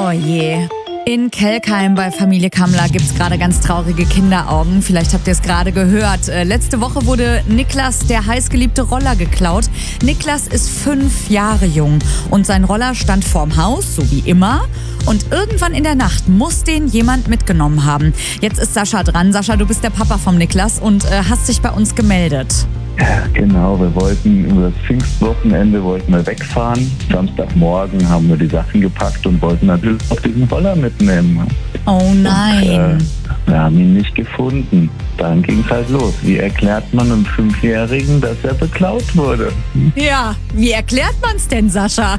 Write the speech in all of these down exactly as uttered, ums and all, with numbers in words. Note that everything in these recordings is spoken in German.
Oh je. In Kelkheim bei Familie Kammler gibt's gerade ganz traurige Kinderaugen. Vielleicht habt ihr es gerade gehört. Äh, letzte Woche wurde Niklas, der heißgeliebte Roller, geklaut. Niklas ist fünf Jahre jung und sein Roller stand vorm Haus, so wie immer. Und irgendwann in der Nacht muss den jemand mitgenommen haben. Jetzt ist Sascha dran. Sascha, du bist der Papa vom Niklas und äh, hast dich bei uns gemeldet. Ja, genau. Wir wollten über das Pfingstwochenende wollten wir wegfahren. Samstagmorgen haben wir die Sachen gepackt und wollten natürlich auch diesen Roller mitnehmen. Oh nein. Und, äh, wir haben ihn nicht gefunden. Dann ging es halt los. Wie erklärt man einem Fünfjährigen, dass er beklaut wurde? Ja, wie erklärt man's denn, Sascha?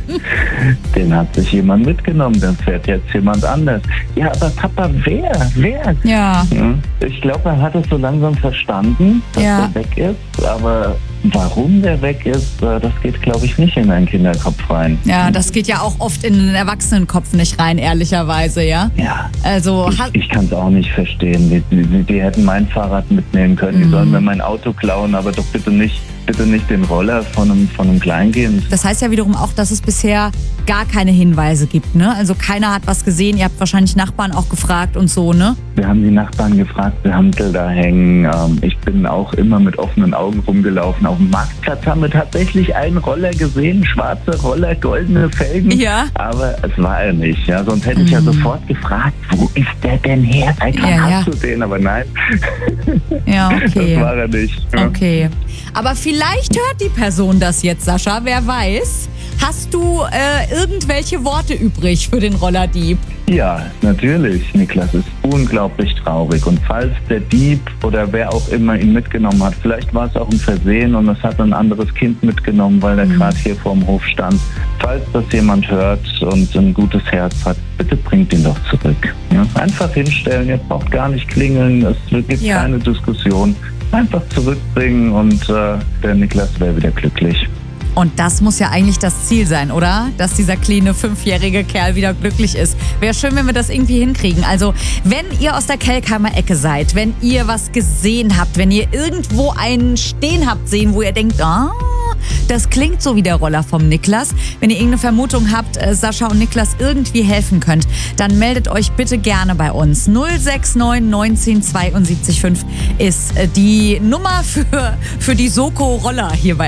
Den hat sich jemand mitgenommen, dann fährt jetzt jemand anders. Ja, aber Papa, wer? Wer? Ja. Ich glaube, er hat es so langsam verstanden, dass Ja. er weg ist, aber warum der weg ist, das geht, glaube ich, nicht in einen Kinderkopf rein. Ja, das geht ja auch oft in den Erwachsenenkopf nicht rein, ehrlicherweise, ja? Ja. Also, Ich, ha- ich kann es auch nicht verstehen. Die, die, die hätten mein Fahrrad mitnehmen können. Die sollen mir mein Auto klauen, aber doch bitte nicht, bitte nicht den Roller von einem, von einem Kleinkind. das heißt ja wiederum auch, dass es bisher gar keine Hinweise gibt, ne? Also keiner hat was gesehen, ihr habt wahrscheinlich Nachbarn auch gefragt und so, ne? Wir haben die Nachbarn gefragt, wir haben da hängen. Ähm, ich bin auch immer mit offenen Augen rumgelaufen. Auf dem Marktplatz haben wir tatsächlich einen Roller gesehen, schwarze Roller, goldene Felgen. Ja. Aber es war er nicht. Ja? Sonst hätte ich ja sofort gefragt, wo ist der denn her? Seit wann Ja, hast ja. du den? Aber nein, Ja, okay. das war er nicht. Ja. Okay. Aber vielleicht hört die Person das jetzt, Sascha, wer weiß. Hast du äh, irgendwelche Worte übrig für den Rollerdieb? Ja, natürlich. Niklas ist unglaublich traurig. Und falls der Dieb oder wer auch immer ihn mitgenommen hat, vielleicht war es auch ein Versehen und es hat ein anderes Kind mitgenommen, weil er gerade hier vorm Hof stand. Falls das jemand hört und ein gutes Herz hat, bitte bringt ihn doch zurück. Ja? Einfach hinstellen, ihr braucht gar nicht klingeln, es gibt Ja. keine Diskussion. Einfach zurückbringen und äh, der Niklas wäre wieder glücklich. Und das muss ja eigentlich das Ziel sein, oder? Dass dieser kleine fünfjährige Kerl wieder glücklich ist. Wäre schön, wenn wir das irgendwie hinkriegen. Also, wenn ihr aus der Kelkheimer Ecke seid, wenn ihr was gesehen habt, wenn ihr irgendwo einen stehen habt sehen, wo ihr denkt, ah, das klingt so wie der Roller vom Niklas. Wenn ihr irgendeine Vermutung habt, äh, Sascha und Niklas irgendwie helfen könnt, dann meldet euch bitte gerne bei uns. null sechs neun neunzehn zweiundsiebzig fünf ist äh, die Nummer für, für die Soko Roller hier bei